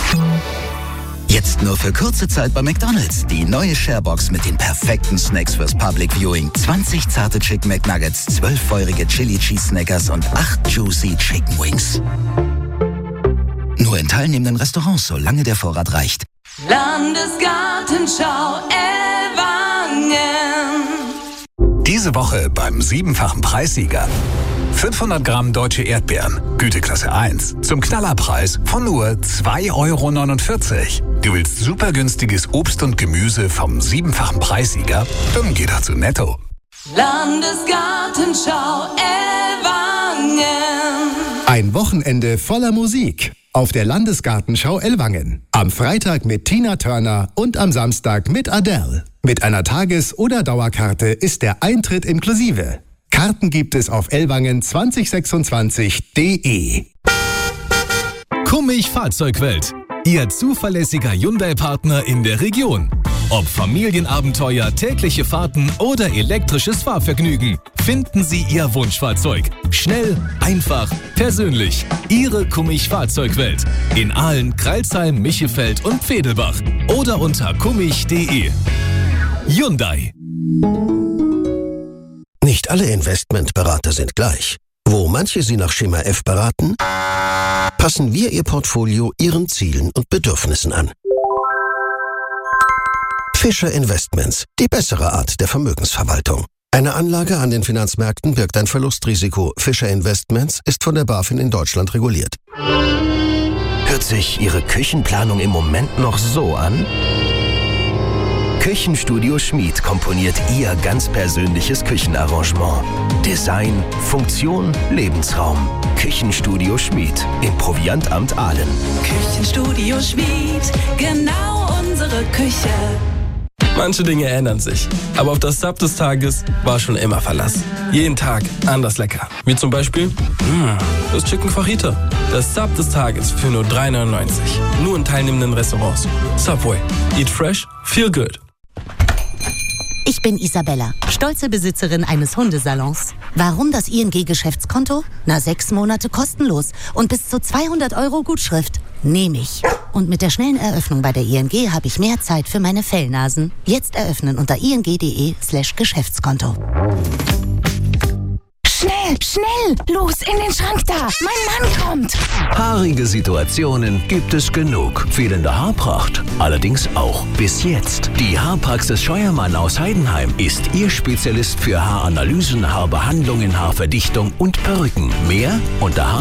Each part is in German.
Jetzt nur für kurze Zeit bei McDonald's. Die neue Sharebox mit den perfekten Snacks fürs Public Viewing. 20 zarte Chicken McNuggets, 12 feurige Chili Cheese Snackers und 8 Juicy Chicken Wings. Nur in teilnehmenden Restaurants, solange der Vorrat reicht. Landesgartenschau Ellwangen. Diese Woche beim 7-fachen Preissieger. 500 Gramm deutsche Erdbeeren, Güteklasse 1, zum Knallerpreis von nur 2,49 €. Du willst super günstiges Obst und Gemüse vom 7-fachen Preissieger? Dann geh doch zu Netto. Landesgartenschau Ellwangen. Ein Wochenende voller Musik auf der Landesgartenschau Ellwangen. Am Freitag mit Tina Turner und am Samstag mit Adele. Mit einer Tages- oder Dauerkarte ist der Eintritt inklusive. Karten gibt es auf ellwangen2026.de. Kummig Fahrzeugwelt. Ihr zuverlässiger Hyundai-Partner in der Region. Ob Familienabenteuer, tägliche Fahrten oder elektrisches Fahrvergnügen, finden Sie Ihr Wunschfahrzeug. Schnell, einfach, persönlich. Ihre Kummig Fahrzeugwelt. In Aalen, Crailsheim, Michelfeld und Pfedelbach. Oder unter kummig.de. Hyundai. Nicht alle Investmentberater sind gleich. Wo manche Sie nach Schema F beraten, passen wir Ihr Portfolio Ihren Zielen und Bedürfnissen an. Fischer Investments, die bessere Art der Vermögensverwaltung. Eine Anlage an den Finanzmärkten birgt ein Verlustrisiko. Fischer Investments ist von der BaFin in Deutschland reguliert. Hört sich Ihre Küchenplanung im Moment noch so an? Küchenstudio Schmid komponiert Ihr ganz persönliches Küchenarrangement. Design, Funktion, Lebensraum. Küchenstudio Schmid im Proviantamt Aalen. Küchenstudio Schmid, genau unsere Küche. Manche Dinge ändern sich, aber auf das Sub des Tages war schon immer Verlass. Jeden Tag anders lecker. Wie zum Beispiel das Chicken Fajita. Das Sub des Tages für nur 3,99 €. Nur in teilnehmenden Restaurants. Subway. Eat fresh, feel good. Ich bin Isabella, stolze Besitzerin eines Hundesalons. Warum das ING-Geschäftskonto? 6 Monate kostenlos und bis zu 200 € Gutschrift. Nehme ich. Und mit der schnellen Eröffnung bei der ING habe ich mehr Zeit für meine Fellnasen. Jetzt eröffnen unter ing.de/Geschäftskonto. Schnell, schnell! Los, in den Schrank da! Mein Mann kommt! Haarige Situationen gibt es genug. Fehlende Haarpracht allerdings auch. Bis jetzt. Die Haarpraxis Scheuermann aus Heidenheim ist Ihr Spezialist für Haaranalysen, Haarbehandlungen, Haarverdichtung und Perücken. Mehr unter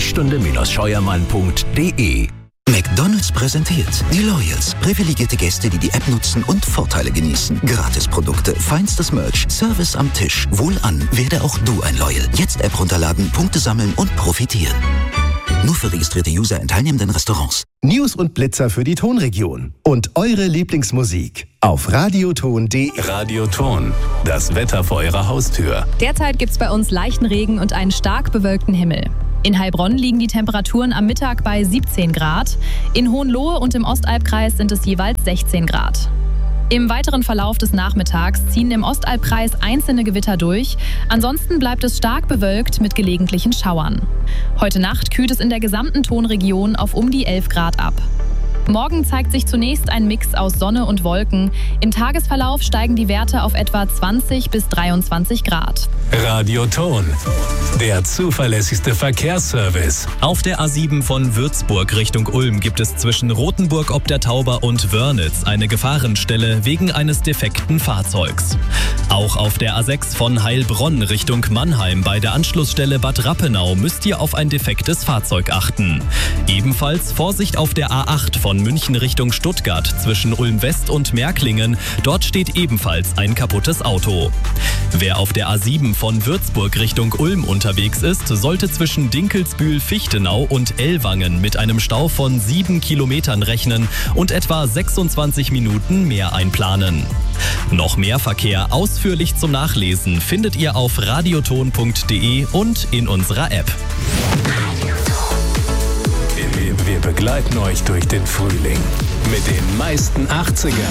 haarsprechstunde-scheuermann.de. McDonald's präsentiert die Loyals. Privilegierte Gäste, die die App nutzen und Vorteile genießen. Gratisprodukte, feinstes Merch, Service am Tisch. Wohlan, werde auch du ein Loyal. Jetzt App runterladen, Punkte sammeln und profitieren. Nur für registrierte User in teilnehmenden Restaurants. News und Blitzer für die Tonregion. Und eure Lieblingsmusik auf radioton.de. Radioton, das Wetter vor Ihrer Haustür. Derzeit gibt's bei uns leichten Regen und einen stark bewölkten Himmel. In Heilbronn liegen die Temperaturen am Mittag bei 17 Grad. In Hohenlohe und im Ostalbkreis sind es jeweils 16 Grad. Im weiteren Verlauf des Nachmittags ziehen im Ostalbkreis einzelne Gewitter durch. Ansonsten bleibt es stark bewölkt mit gelegentlichen Schauern. Heute Nacht kühlt es in der gesamten Tonregion auf um die 11 Grad ab. Morgen zeigt sich zunächst ein Mix aus Sonne und Wolken. Im Tagesverlauf steigen die Werte auf etwa 20 bis 23 Grad. Radioton, der zuverlässigste Verkehrsservice. Auf der A7 von Würzburg Richtung Ulm gibt es zwischen Rothenburg ob der Tauber und Wörnitz eine Gefahrenstelle wegen eines defekten Fahrzeugs. Auch auf der A6 von Heilbronn Richtung Mannheim bei der Anschlussstelle Bad Rappenau müsst ihr auf ein defektes Fahrzeug achten. Ebenfalls Vorsicht auf der A8 von München Richtung Stuttgart zwischen Ulm West und Märklingen. Dort steht ebenfalls ein kaputtes Auto. Wer auf der A7 von Würzburg Richtung Ulm unterwegs ist, sollte zwischen Dinkelsbühl, Fichtenau und Ellwangen mit einem Stau von 7 Kilometern rechnen und etwa 26 Minuten mehr einplanen. Noch mehr Verkehr ausführlich zum Nachlesen findet ihr auf radioton.de und in unserer App. Wir begleiten euch durch den Frühling mit den meisten 80ern,